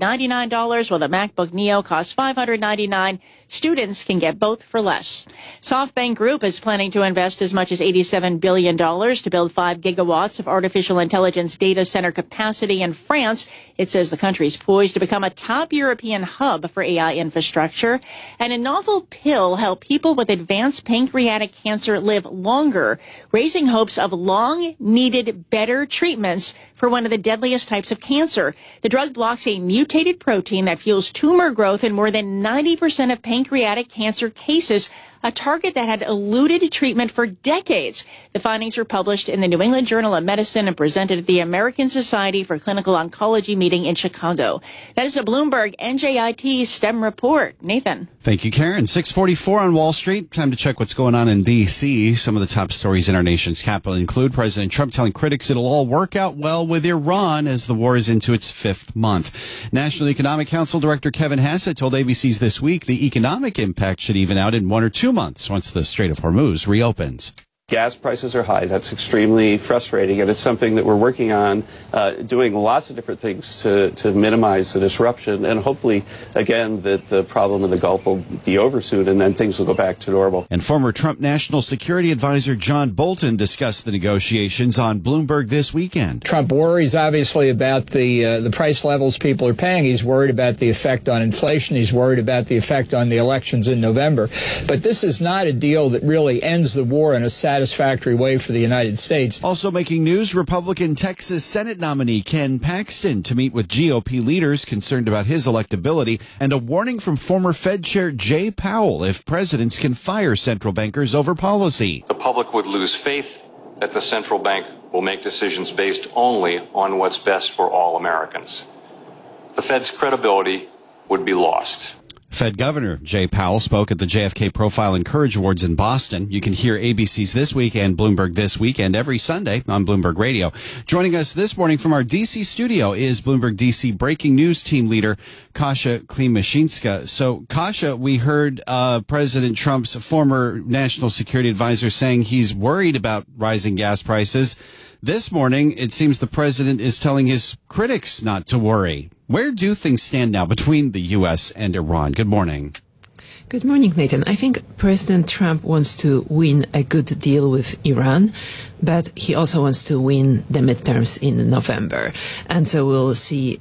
$699, while the MacBook Neo costs $599. Students can get both for less. SoftBank Group is planning to invest as much as $87 billion to build 5 gigawatts of artificial intelligence data center capacity in France. It says the country is poised to become a top European hub for AI infrastructure. And a novel pill help people with advanced pancreatic cancer live longer, raising hopes of long-needed better treatments for one of the deadliest types of cancer. The drug blocks a mutated protein that fuels tumor growth in more than 90% of pancreatic cancer cases, a target that had eluded treatment for decades. The findings were published in the New England Journal of Medicine and presented at the American Society for Clinical Oncology meeting in Chicago. That is a Bloomberg NJIT STEM report. Nathan. Thank you, Karen. 6:44 on Wall Street. Time to check what's going on in D.C. Some of the top stories in our nation's capital include President Trump telling critics it'll all work out well with Iran as the war is into its 5th month. National Economic Council Director Kevin Hassett told ABC's This Week the economic impact should even out in 1 or 2 months once the Strait of Hormuz reopens. Gas prices are high. That's extremely frustrating, and it's something that we're working on, doing lots of different things to minimize the disruption, and hopefully, again, that the problem in the Gulf will be over soon, and then things will go back to normal. And former Trump National Security Advisor John Bolton discussed the negotiations on Bloomberg this weekend. Trump worries, obviously, about the price levels people are paying. He's worried about the effect on inflation. He's worried about the effect on the elections in November. But this is not a deal that really ends the war in a satisfactory way for the United States. Also making news, Republican Texas Senate nominee Ken Paxton to meet with GOP leaders concerned about his electability, and a warning from former Fed Chair Jay Powell if presidents can fire central bankers over policy. The public would lose faith that the central bank will make decisions based only on what's best for all Americans. The Fed's credibility would be lost. Fed Governor Jay Powell spoke at the JFK Profile and Courage Awards in Boston. You can hear ABC's This Week and Bloomberg This Week and every Sunday on Bloomberg Radio. Joining us this morning from our D.C. studio is Bloomberg D.C. breaking news team leader Kasia Klimashinska. So, Kasia, we heard President Trump's former national security advisor saying he's worried about rising gas prices. This morning, it seems the president is telling his critics not to worry. Where do things stand now between the U.S. and Iran? Good morning. Good morning, Nathan. I think President Trump wants to win a good deal with Iran, but he also wants to win the midterms in November. And so we'll see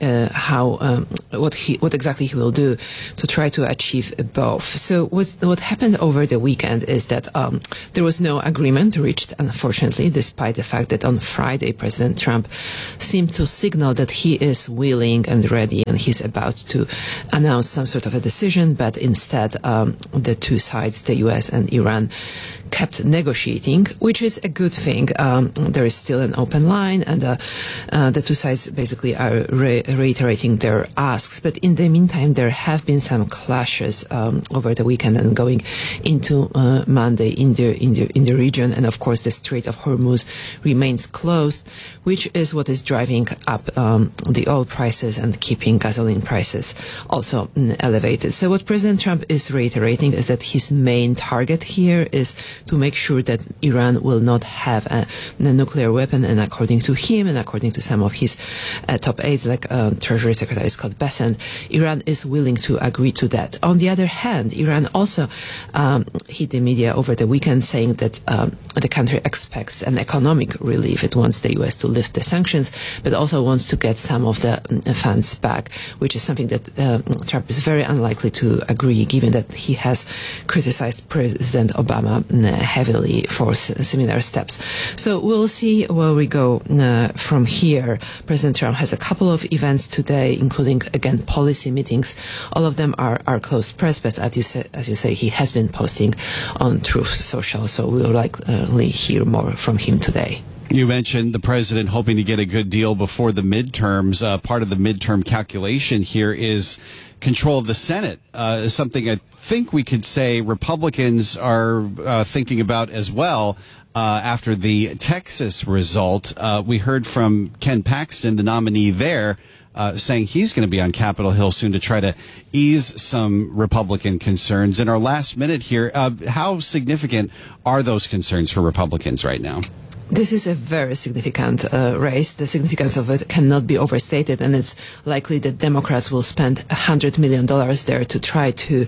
what exactly he will do to try to achieve both. So what happened over the weekend is that there was no agreement reached, unfortunately, despite the fact that on Friday President Trump seemed to signal that he is willing and ready and he's about to announce some sort of a decision, but instead the two sides, the U.S. and Iran, kept negotiating, which is a good thing. There is still an open line, and the two sides basically are reiterating their asks. But in the meantime, there have been some clashes over the weekend and going into Monday in the region. And of course, the Strait of Hormuz remains closed, which is what is driving up the oil prices and keeping gasoline prices also elevated. So what President Trump is reiterating is that his main target here is to make sure that Iran will not have a nuclear weapon. And according to him and according to some of his top aides, like Treasury Secretary Scott Bessent, Iran is willing to agree to that. On the other hand, Iran also hit the media over the weekend saying that the country expects an economic relief. It wants the U.S. to lift the sanctions, but also wants to get some of the funds back, which is something that Trump is very unlikely to agree, given that he has criticized President Obama heavily for similar steps. So we'll see where we go from here. President Trump has a couple of events today, including, again, policy meetings. All of them are closed press, but as you say, he has been posting on Truth Social, so we'll likely hear more from him today. You mentioned the president hoping to get a good deal before the midterms. Part of the midterm calculation here is control of the Senate, something I think we could say Republicans are thinking about as well. After the Texas result, we heard from Ken Paxton, the nominee there, saying he's going to be on Capitol Hill soon to try to ease some Republican concerns. In our last minute here, how significant are those concerns for Republicans right now? This is a very significant race. The significance of it cannot be overstated, and it's likely that Democrats will spend $100 million there to try to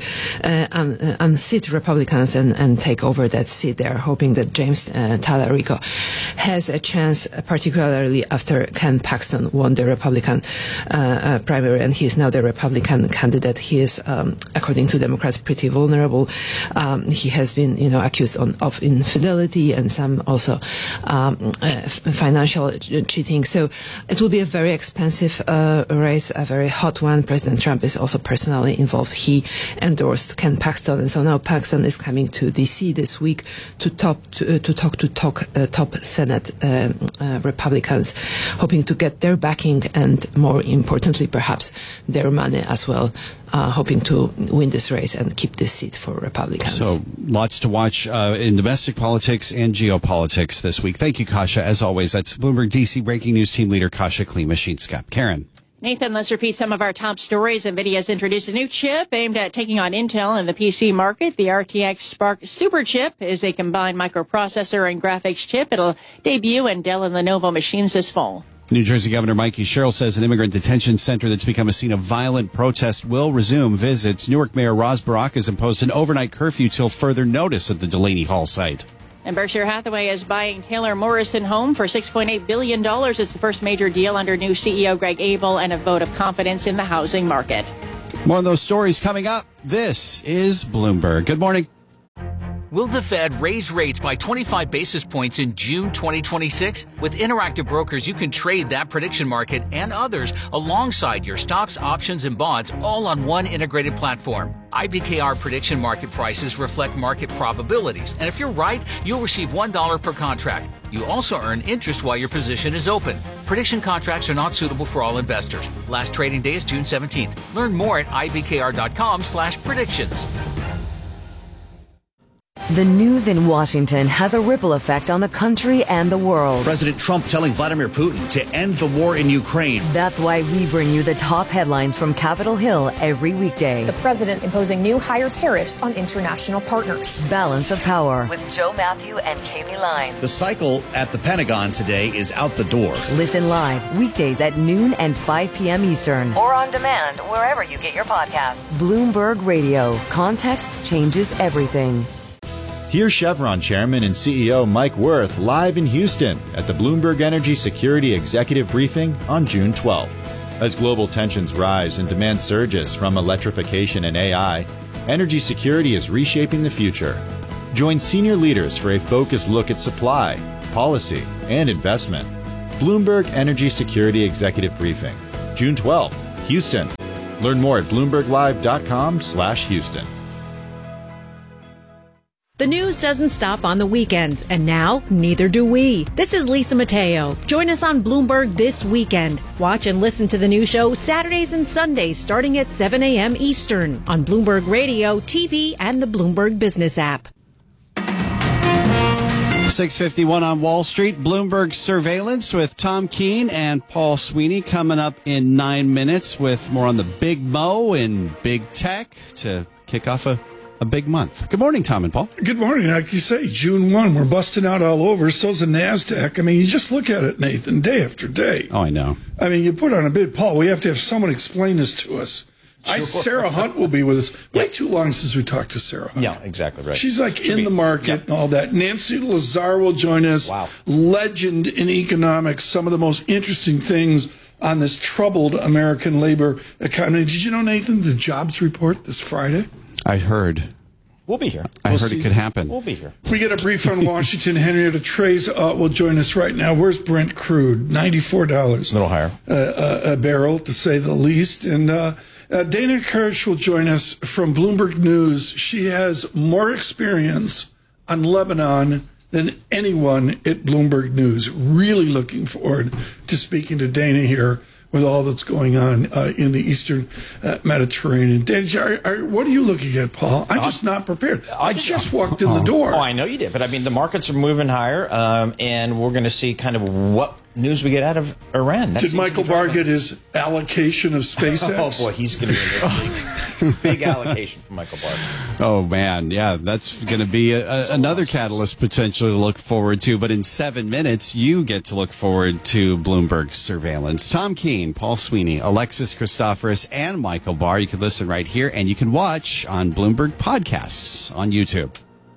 unseat Republicans and take over that seat. They are hoping that James Tallarico has a chance, particularly after Ken Paxton won the Republican primary, and he is now the Republican candidate. He is, according to Democrats, pretty vulnerable. He has been, accused of infidelity and some also financial cheating. So it will be a very expensive race, a very hot one. President Trump is also personally involved. He endorsed Ken Paxton, and so now Paxton is coming to D.C. this week to talk to top Senate Republicans, hoping to get their backing and, more importantly, perhaps their money as well. Hoping to win this race and keep this seat for Republicans. So lots to watch in domestic politics and geopolitics this week. Thank you, Kasia. As always, that's Bloomberg DC breaking news team leader Kasia Klimashinska. Karen. Nathan, let's repeat some of our top stories. NVIDIA has introduced a new chip aimed at taking on Intel in the PC market. The RTX Spark Super Chip is a combined microprocessor and graphics chip. It'll debut in Dell and Lenovo machines this fall. New Jersey Governor Mikey Sherrill says an immigrant detention center that's become a scene of violent protest will resume visits. Newark Mayor Roz Baraka has imposed an overnight curfew till further notice at the Delaney Hall site. And Berkshire Hathaway is buying Taylor Morrison Home for $6.8 billion. It's the first major deal under new CEO Greg Abel and a vote of confidence in the housing market. More on those stories coming up. This is Bloomberg. Good morning. Will the Fed raise rates by 25 basis points in June 2026? With Interactive Brokers, you can trade that prediction market and others alongside your stocks, options, and bonds all on one integrated platform. IBKR prediction market prices reflect market probabilities, and if you're right, you'll receive $1 per contract. You also earn interest while your position is open. Prediction contracts are not suitable for all investors. Last trading day is June 17th. Learn more at ibkr.com/predictions. The news in Washington has a ripple effect on the country and the world. President Trump telling Vladimir Putin to end the war in Ukraine. That's why we bring you the top headlines from Capitol Hill every weekday. The president imposing new higher tariffs on international partners. Balance of Power with Joe Matthew and Kaylee Lyons. The cycle at the Pentagon today is out the door. Listen live weekdays at noon and 5 p.m. Eastern. Or on demand wherever you get your podcasts. Bloomberg Radio. Context changes everything. Here's Chevron Chairman and CEO Mike Wirth live in Houston at the Bloomberg Energy Security Executive Briefing on June 12th. As global tensions rise and demand surges from electrification and AI, energy security is reshaping the future. Join senior leaders for a focused look at supply, policy, and investment. Bloomberg Energy Security Executive Briefing, June 12th, Houston. Learn more at BloombergLive.com/Houston. The news doesn't stop on the weekends, and now neither do we. This is Lisa Mateo. Join us on Bloomberg this weekend. Watch and listen to the new show Saturdays and Sundays starting at 7 a.m. Eastern on Bloomberg Radio, TV, and the Bloomberg Business app. 6:51 on Wall Street. Bloomberg Surveillance with Tom Keene and Paul Sweeney coming up in 9 minutes with more on the Big Mo and Big Tech to kick off a big month. Good morning, Tom and Paul. Good morning. Like you say, June 1, we're busting out all over. So's the NASDAQ. I mean, you just look at it, Nathan, day after day. Oh, I know. I mean, you put on a bid, Paul, we have to have someone explain this to us. Sure. Sarah Hunt will be with us. Way too long since we talked to Sarah Hunt. Yeah, exactly right. She's like in the market and all that. Nancy Lazar will join us. Wow. Legend in economics. Some of the most interesting things on this troubled American labor economy. Did you know, Nathan, the jobs report this Friday? I heard. We'll be here. I heard it could happen. We'll be here. We get a brief on Washington. Henrietta Trays will join us right now. Where's Brent crude? $94. A little higher. A barrel, to say the least. And Dana Kirsch will join us from Bloomberg News. She has more experience on Lebanon than anyone at Bloomberg News. Really looking forward to speaking to Dana here with all that's going on in the Eastern Mediterranean. Dana, what are you looking at, Paul? I'm just not prepared. I just walked in the door. Oh, I know you did. But, I mean, the markets are moving higher, and we're going to see kind of what news we get out of Iran. Did Michael Barr get his allocation of SpaceX? Oh, boy, he's going to be a big allocation for Michael Barr. Oh, man. Yeah, that's going to be another catalyst potentially to look forward to. But in 7 minutes, you get to look forward to Bloomberg Surveillance. Tom Keene, Paul Sweeney, Alexis Christoforous, and Michael Barr. You can listen right here, and you can watch on Bloomberg Podcasts on YouTube.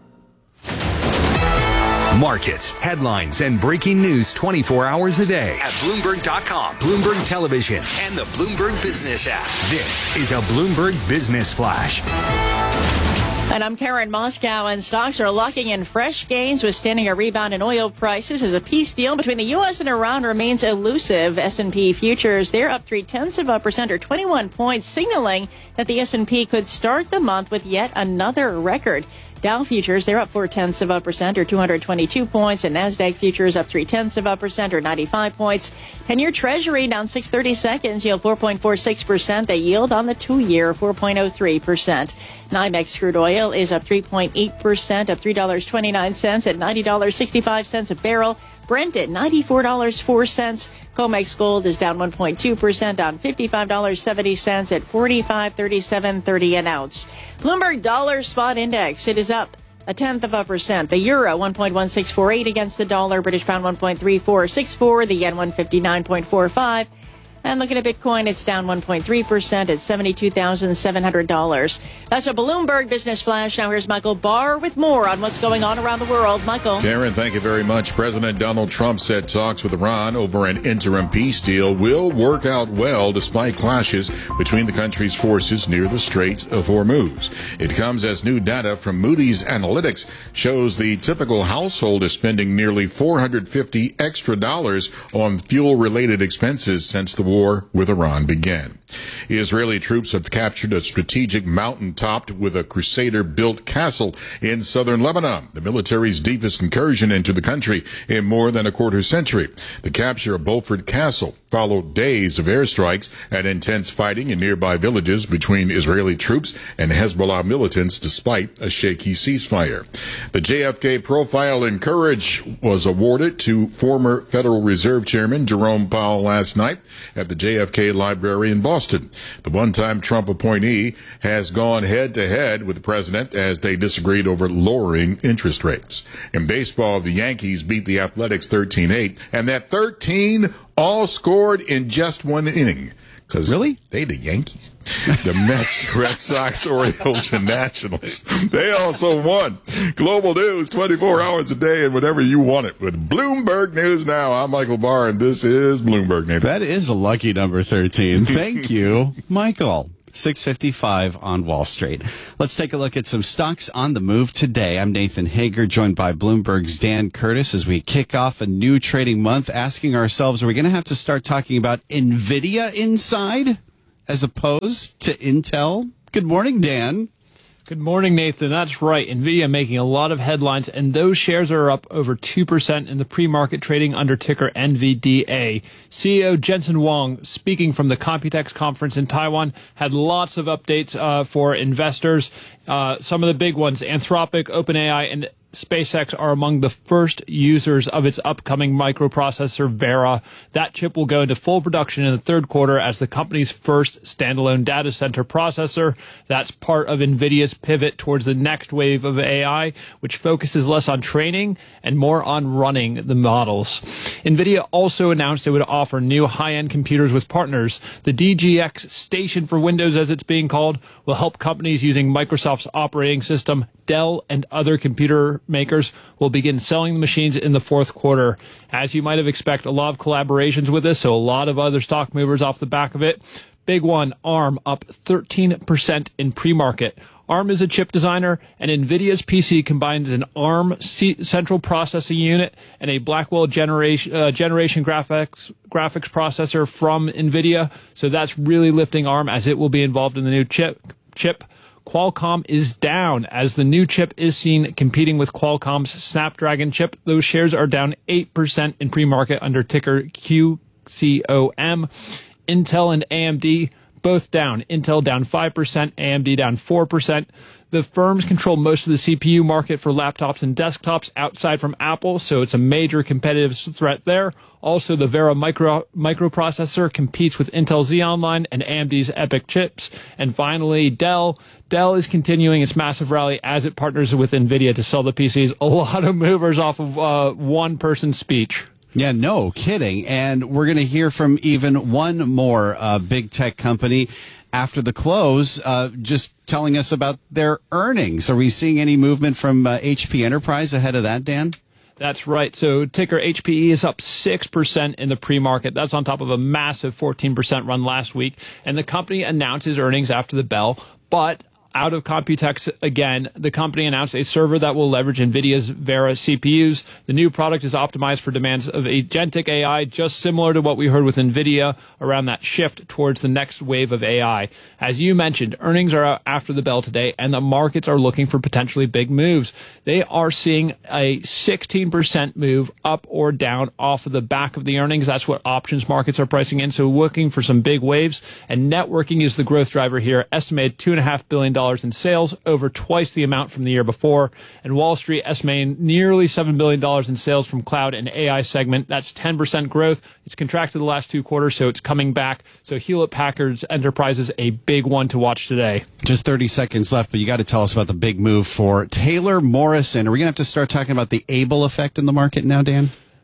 Markets, headlines, and breaking news 24 hours a day at Bloomberg.com, Bloomberg Television, and the Bloomberg Business app. This is a Bloomberg Business Flash. And I'm Karen Moscow, and stocks are locking in fresh gains, withstanding a rebound in oil prices as a peace deal between the U.S. and Iran remains elusive. S&P futures, they're up 0.3% or 21 points, signaling that the S&P could start the month with yet another record. Dow futures, they're up 0.4% or 222 points, and NASDAQ futures up 0.3% or 95 points. 10-year Treasury down 6/32, yield 4.46%. The yield on the 2-year 4.03%. NYMEX crude oil is up 3.8%, up $3.29 at $90.65 a barrel. Brent at $94.04. COMEX gold is down 1.2%, down $55.70 at $45.3730 an ounce. Bloomberg Dollar Spot Index, it is up 0.1%. The euro 1.1648 against the dollar. British pound 1.3464. The yen 159.45. And looking at Bitcoin, it's down 1.3% at $72,700. That's a Bloomberg Business Flash. Now here's Michael Barr with more on what's going on around the world. Michael. Karen, thank you very much. President Donald Trump said talks with Iran over an interim peace deal will work out well despite clashes between the country's forces near the Strait of Hormuz. It comes as new data from Moody's Analytics shows the typical household is spending nearly $450 extra on fuel-related expenses since the war with Iran began. Israeli troops have captured a strategic mountain topped with a Crusader-built castle in southern Lebanon, the military's deepest incursion into the country in more than a quarter century. The capture of Beaufort Castle followed days of airstrikes and intense fighting in nearby villages between Israeli troops and Hezbollah militants despite a shaky ceasefire. The JFK Profile in Courage was awarded to former Federal Reserve Chairman Jerome Powell last night at the JFK Library in Boston. The one-time Trump appointee has gone head-to-head with the president as they disagreed over lowering interest rates. In baseball, the Yankees beat the Athletics 13-8, and that 13 all scored in just one inning. Really? They the Yankees. The Mets, Red Sox, Orioles, and Nationals. They also won. Global news, 24 hours a day and whatever you want it. With Bloomberg News Now, I'm Michael Barr, and this is Bloomberg News. That is a lucky number 13. Thank you, Michael. 6:55 on Wall Street. Let's take a look at some stocks on the move today. I'm Nathan Hager, joined by Bloomberg's Dan Curtis as we kick off a new trading month, asking ourselves, are we going to have to start talking about NVIDIA inside as opposed to Intel? Good morning, Dan. Good morning, Nathan. That's right. NVIDIA making a lot of headlines, and those shares are up over 2% in the pre-market trading under ticker NVDA. CEO Jensen Huang, speaking from the Computex conference in Taiwan, had lots of updates for investors. Some of the big ones, Anthropic, OpenAI, and SpaceX are among the first users of its upcoming microprocessor Vera. That chip will go into full production in the third quarter as the company's first standalone data center processor. That's part of NVIDIA's pivot towards the next wave of AI, which focuses less on training and more on running the models. NVIDIA also announced it would offer new high-end computers with partners. The DGX Station for Windows, as it's being called, will help companies using Microsoft's operating system. Dell and other computer makers will begin selling the machines in the fourth quarter. As you might have expected, a lot of collaborations with this, so a lot of other stock movers off the back of it. Big one, ARM up 13% in pre-market. ARM is a chip designer, and NVIDIA's PC combines an ARM central processing unit and a Blackwell generation graphics processor from NVIDIA. So that's really lifting ARM as it will be involved in the new chip. Qualcomm is down as the new chip is seen competing with Qualcomm's Snapdragon chip. Those shares are down 8% in pre-market under ticker QCOM. Intel and AMD both down. Intel down 5%, AMD down 4%. The firms control most of the CPU market for laptops and desktops outside from Apple, so it's a major competitive threat there. Also, the Vera microprocessor competes with Intel Xeon Line and AMD's EPYC chips. And finally, Dell. Dell is continuing its massive rally as it partners with NVIDIA to sell the PCs. A lot of movers off of one person's speech. Yeah, no kidding. And we're going to hear from even one more big tech company after the close, just telling us about their earnings. Are we seeing any movement from HP Enterprise ahead of that, Dan? That's right. So ticker HPE is up 6% in the pre-market. That's on top of a massive 14% run last week. And the company announces earnings after the bell, but out of Computex again, the company announced a server that will leverage NVIDIA's Vera CPUs. The new product is optimized for demands of agentic AI, just similar to what we heard with NVIDIA around that shift towards the next wave of AI. As you mentioned, earnings are out after the bell today, and the markets are looking for potentially big moves. They are seeing a 16% move up or down off of the back of the earnings. That's what options markets are pricing in, so looking for some big waves. And networking is the growth driver here, estimated $2.5 billion in sales, over twice the amount from the year before. And Wall Street estimating nearly $7 billion in sales from cloud and AI segment. That's 10% growth. It's contracted the last 2 quarters, so it's coming back. So Hewlett-Packard's Enterprise is a big one to watch today. Just 30 seconds left, but you got to tell us about the big move for Taylor Morrison. Are we going to have to start talking about the Abel effect in the market now, Dan?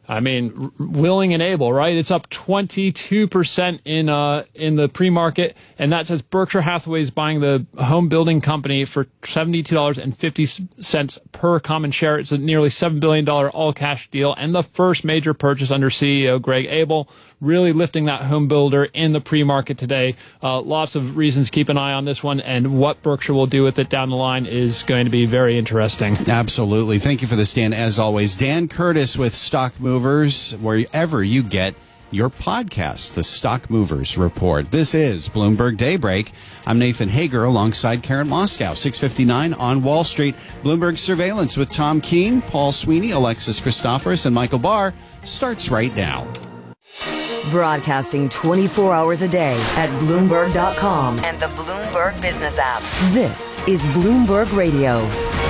I mean, willing and able, right? It's up 22% in the pre-market, and that says Berkshire Hathaway is buying the home building company for $72.50 per common share. It's a nearly $7 billion all-cash deal, and the first major purchase under CEO Greg Abel, really lifting that home builder in the pre-market today. Lots of reasons to keep an eye on this one, and what Berkshire will do with it down the line is going to be very interesting. Absolutely. Thank you for this, Dan, as always. Dan Curtis with Stock Movers, wherever you get your podcast, the Stock Movers Report. This is Bloomberg Daybreak. I'm Nathan Hager alongside Karen Moscow, 6:59 on Wall Street. Bloomberg Surveillance with Tom Keene, Paul Sweeney, Alexis Christoforous, and Michael Barr starts right now. Broadcasting 24 hours a day at Bloomberg.com and the Bloomberg Business app. This is Bloomberg Radio.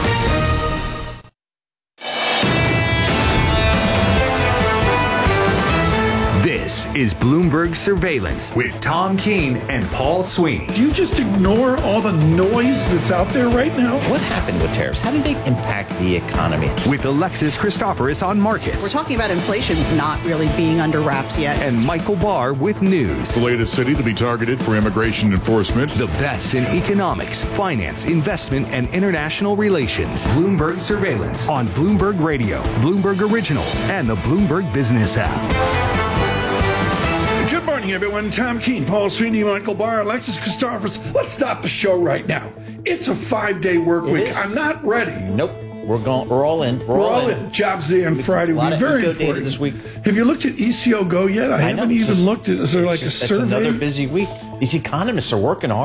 This is Bloomberg Surveillance with Tom Keene and Paul Sweeney. Do you just ignore all the noise that's out there right now? What happened with tariffs? How did they impact the economy? With Alexis Christoforous on markets. We're talking about inflation not really being under wraps yet. And Michael Barr with news. The latest city to be targeted for immigration enforcement. The best in economics, finance, investment, and international relations. Bloomberg Surveillance on Bloomberg Radio, Bloomberg Originals, and the Bloomberg Business app. Good morning, everyone. Tom Keene, Paul Sweeney, Michael Barr, Alexis Christoforous. Let's stop the show right now. It's a 5-day work week. I'm not ready. Nope. We're all in. We're all in. Jobs Day on Friday will be very important. This week. Have you looked at ECO Go yet? I haven't even looked at it. Is there like a survey? It's another busy week. These economists are working hard.